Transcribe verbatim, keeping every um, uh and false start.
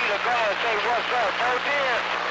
to call and say what's up. Bo ten.